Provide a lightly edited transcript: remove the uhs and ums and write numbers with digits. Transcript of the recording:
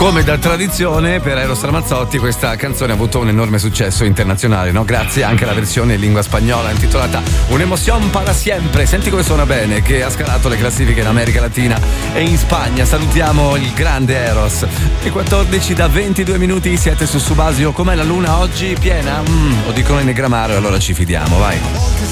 Come da tradizione per Eros Ramazzotti questa canzone ha avuto un enorme successo internazionale, no? Grazie anche alla versione in lingua spagnola intitolata Un'emoción para siempre. Senti come suona bene, che ha scalato le classifiche in America Latina e in Spagna. Salutiamo il grande Eros. Le 14 da 22 minuti siete su Subasio. Com'è la luna oggi? Piena? Lo dicono in Negramaro, allora ci fidiamo, vai.